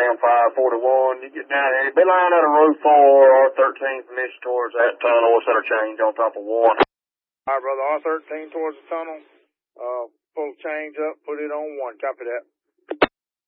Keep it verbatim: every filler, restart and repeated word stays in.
down five forty-one. You get down there, be lying out of road four, R thirteen from this towards that tunnel, what's interchange on top of one. All right, brother, R thirteen towards the tunnel. Uh, pull change up, put it on one. Copy that.